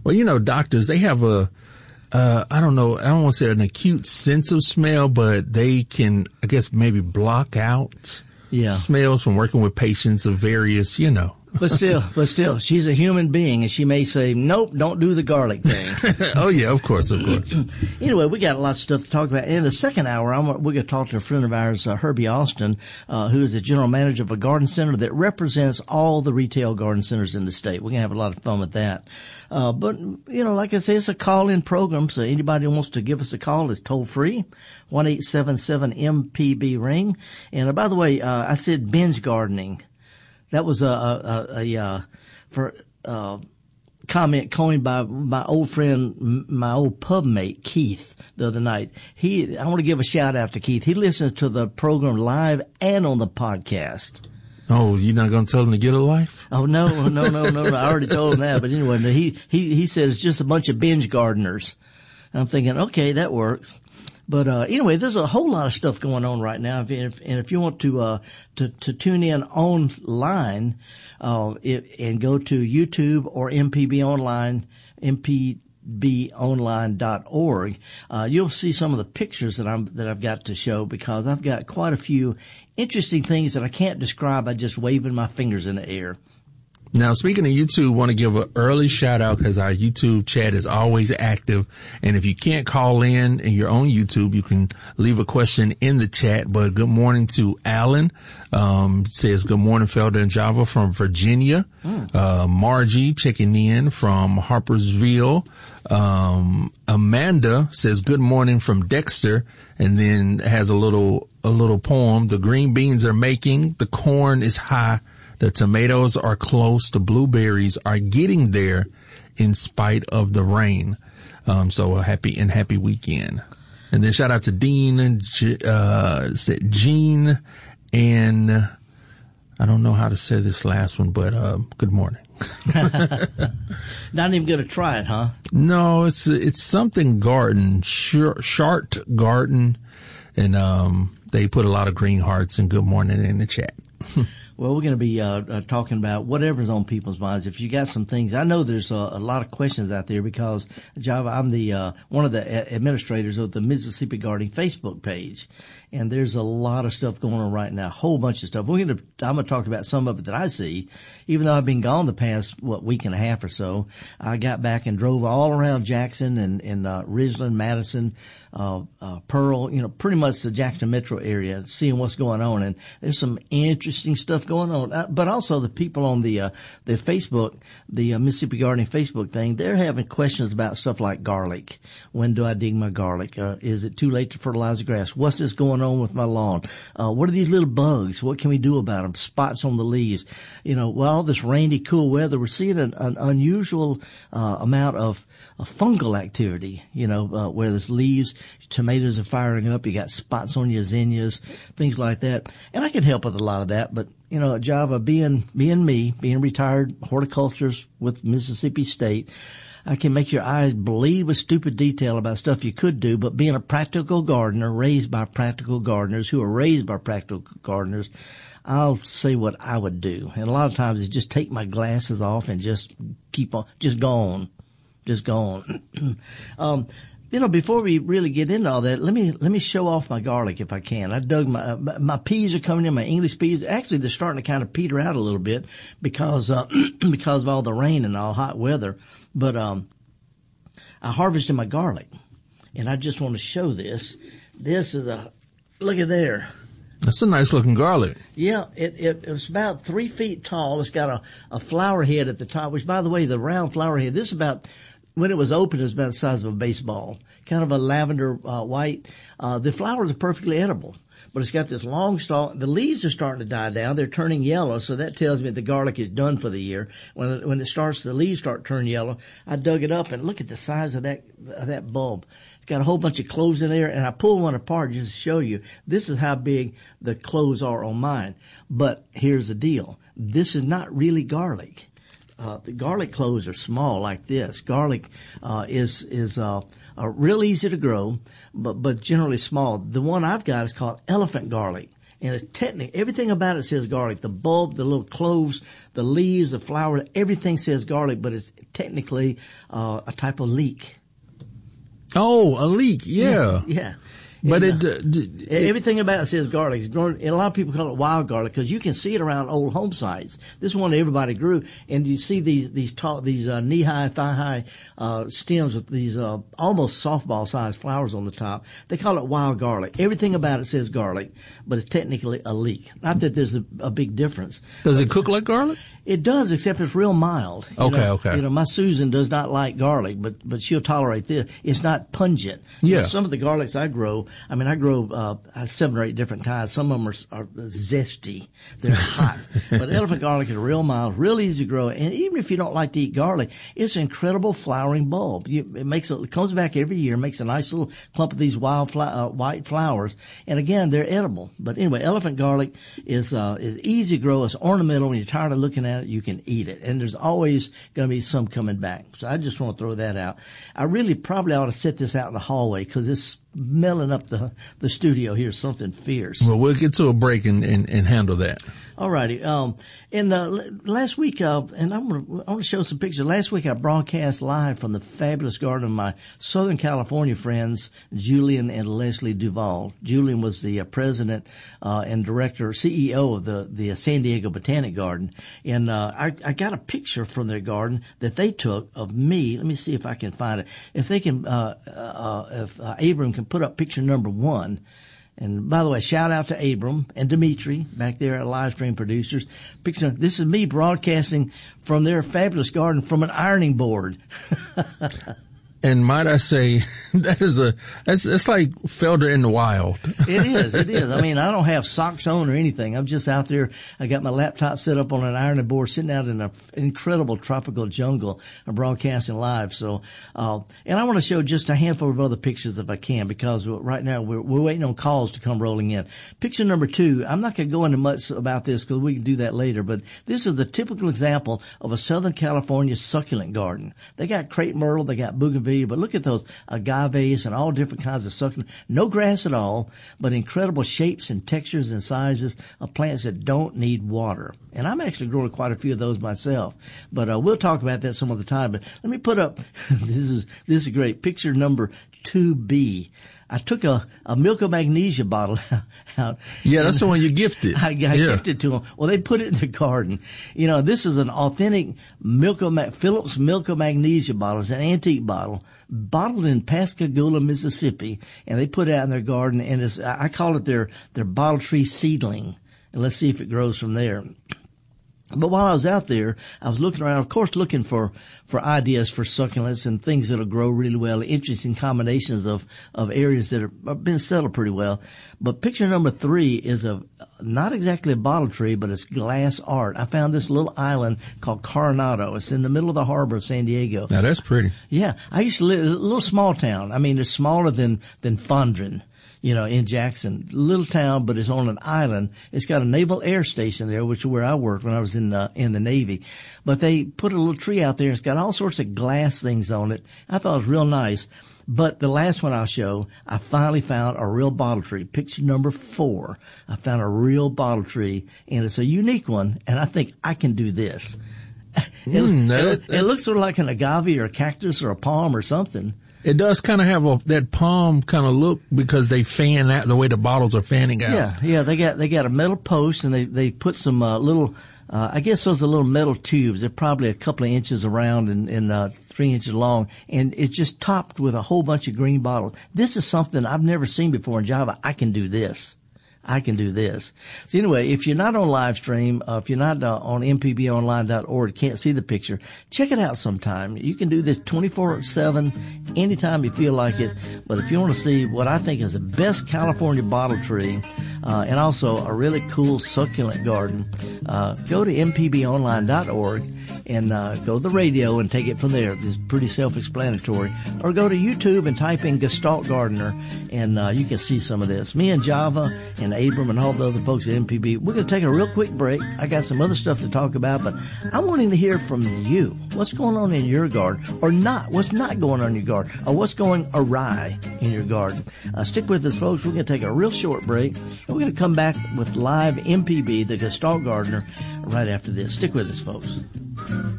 Well, doctors, they have I don't know, I don't want to say an acute sense of smell, but they can, I guess, maybe block out smells from working with patients of various, But still, she's a human being, and she may say, nope, don't do the garlic thing. Oh, yeah, of course. Anyway, we got a lot of stuff to talk about. In the second hour, we're going to talk to a friend of ours, Herbie Austin, who is the general manager of a garden center that represents all the retail garden centers in the state. We're going to have a lot of fun with that. But, like I say, it's a call-in program, so anybody who wants to give us a call is toll-free, 1-877-MPB-RING. And by the way, I said binge gardening. That was a comment coined by my old friend, my old pub mate, Keith, the other night. I want to give a shout out to Keith. He listens to the program live and on the podcast. Oh, you're not going to tell him to get a life? Oh, no. I already told him that. But anyway, he said it's just a bunch of binge gardeners. And I'm thinking, okay, that works. But anyway, there's a whole lot of stuff going on right now. And if you want to tune in online and go to YouTube or MPB Online, mpbonline.org, you'll see some of the pictures that I've got to show, because I've got quite a few interesting things that I can't describe by just waving my fingers in the air. Now, speaking of YouTube, I want to give an early shout out because our YouTube chat is always active. And if you can't call in and you're on YouTube, you can leave a question in the chat. But good morning to Alan. Says good morning, Felder and Java from Virginia. Margie checking in from Harpersville. Amanda says good morning from Dexter, and then has a little poem. The green beans are making, the corn is high. The tomatoes are close. The blueberries are getting there in spite of the rain. So a happy weekend. And then shout out to Dean and Jean, and I don't know how to say this last one, but good morning. Not even going to try it, huh? No, it's something garden, Shart Garden, and they put a lot of green hearts and good morning in the chat. Well, we're going to be talking about whatever's on people's minds. If you got some things, I know there's a lot of questions out there because, Java, I'm the one of the administrators of the Mississippi Gardening Facebook page, and there's a lot of stuff going on right now, a whole bunch of stuff. I'm going to talk about some of it that I see. Even though I've been gone the past week and a half or so, I got back and drove all around Jackson and Ridgeland, Madison, Pearl, pretty much the Jackson metro area, seeing what's going on. And there's some interesting stuff going on. But also the people on the Facebook, the Mississippi Gardening Facebook thing, they're having questions about stuff like garlic. When do I dig my garlic? Is it too late to fertilize the grass? What's this going on with my lawn? What are these little bugs? What can we do about them? Spots on the leaves. All this rainy, cool weather, we're seeing an unusual amount of fungal activity, where there's leaves, tomatoes are firing up, you got spots on your zinnias, things like that. And I can help with a lot of that, but Java, being retired horticulturist with Mississippi State, I can make your eyes bleed with stupid detail about stuff you could do, but being a practical gardener, raised by practical gardeners who are raised by practical gardeners, I'll say what I would do. And a lot of times it's just take my glasses off and just keep on, just go on. Before we really get into all that, let me show off my garlic if I can. I dug my peas are coming in, my English peas. Actually, they're starting to kind of peter out a little bit because of all the rain and all hot weather. But I harvested my garlic, and I just want to show this. This is look at there. That's a nice looking garlic. Yeah, it was about 3 feet tall. It's got a flower head at the top, which, by the way, the round flower head, this is about, when it was open, it was about the size of a baseball, kind of a lavender white. The flowers are perfectly edible, but it's got this long stalk. The leaves are starting to die down. They're turning yellow, so that tells me the garlic is done for the year. When the leaves start turning yellow, I dug it up, and look at the size of that bulb. It's got a whole bunch of cloves in there, and I pulled one apart just to show you. This is how big the cloves are on mine. But here's the deal. This is not really garlic. The garlic cloves are small like this. Garlic is real easy to grow, but generally small. The one I've got is called elephant garlic, And it's everything about it says garlic. The bulb, the little cloves, the leaves, the flower, everything says garlic, but it's technically a type of leek. Oh, a leek, yeah. Yeah. But everything about it says garlic. It's grown, and a lot of people call it wild garlic because you can see it around old home sites. This one everybody grew, and you see these knee-high, thigh-high stems with these almost softball-sized flowers on the top. They call it wild garlic. Everything about it says garlic, but it's technically a leek. Not that there's a big difference. Does it cook like garlic? It does, except it's real mild. Okay. You know, my Susan does not like garlic, but she'll tolerate this. It's not pungent. Yeah. You know, some of the garlics I grow, I grow 7 or 8 different kinds. Some of them are zesty. They're hot. But elephant garlic is real mild, real easy to grow. And even if you don't like to eat garlic, it's an incredible flowering bulb. It comes back every year, makes a nice little clump of these wild white flowers. And again, they're edible. But anyway, elephant garlic is easy to grow. It's ornamental. When you're tired of looking at it, you can eat it. And there's always going to be some coming back. So I just want to throw that out. I really probably ought to set this out in the hallway because it's smelling up the studio here, something fierce. Well, we'll get to a break and handle that. All righty. Last week, and I want to show some pictures. Last week I broadcast live from the fabulous garden of my Southern California friends, Julian and Leslie Duval. Julian was the president and director, CEO of the San Diego Botanic Garden. And I got a picture from their garden that they took of me. Let me see if I can find it. If they can, if Abram can put up picture number 1. And by the way, shout out to Abram and Dimitri back there at Live Stream Producers. This is me broadcasting from their fabulous garden from an ironing board. And might I say, it's like Felder in the wild. It is. I mean, I don't have socks on or anything. I'm just out there. I got my laptop set up on an ironing board, sitting out in an incredible tropical jungle, broadcasting live. So, and I want to show just a handful of other pictures if I can, because right now we're waiting on calls to come rolling in. Picture number 2. I'm not going to go into much about this because we can do that later, but this is the typical example of a Southern California succulent garden. They got crepe myrtle, they got bougainvillea, but look at those agaves and all different kinds of succulent. No grass at all, but incredible shapes and textures and sizes of plants that don't need water. And I'm actually growing quite a few of those myself. But we'll talk about that some other time. But let me put up this is great. Picture number 2B. I took a Milk of Magnesia bottle out. Yeah, that's the one you gifted. I gifted to them. Well, they put it in their garden. You know, this is an authentic Phillips Milk of Magnesia bottle. It's an antique bottle, bottled in Pascagoula, Mississippi, and they put it out in their garden. And I call it their bottle tree seedling. And let's see if it grows from there. But while I was out there, I was looking around, of course, looking for ideas for succulents and things that'll grow really well, interesting combinations of areas that have been settled pretty well. But picture number 3 is not exactly a bottle tree, but it's glass art. I found this little island called Coronado. It's in the middle of the harbor of San Diego. Now that's pretty. Yeah. I used to live in a little small town. I mean, it's smaller than Fondren. You know, in Jackson, little town, but it's on an island. It's got a naval air station there, which is where I worked when I was in the Navy. But they put a little tree out there. It's got all sorts of glass things on it. I thought it was real nice. But the last one I'll show, I finally found a real bottle tree. Picture number 4. I found a real bottle tree, and it's a unique one, and I think I can do this. It looks sort of like an agave or a cactus or a palm or something. It does kind of have that palm kind of look because they fan out the way the bottles are fanning out. Yeah. They got a metal post and they put some little. I guess those are little metal tubes. They're probably a couple of inches around and 3 inches long, and it's just topped with a whole bunch of green bottles. This is something I've never seen before in Java. I can do this. So anyway, if you're not on live stream, if you're not on mpbonline.org, can't see the picture, check it out sometime. You can do this 24/7, anytime you feel like it. But if you want to see what I think is the best California bottle tree, and also a really cool succulent garden, go to mpbonline.org and go to the radio and take it from there. It's pretty self-explanatory. Or go to YouTube and type in Gestalt Gardener, and you can see some of this. Me and Java and and Abram and all the other folks at MPB. We're going to take a real quick break. I got some other stuff to talk about, but I'm wanting to hear from you. What's going on in your garden, or not? What's not going on in your garden, or what's going awry in your garden? Stick with us, folks. We're going to take a real short break, and we're going to come back with live MPB, the Gestalt Gardener, right after this. Stick with us, folks.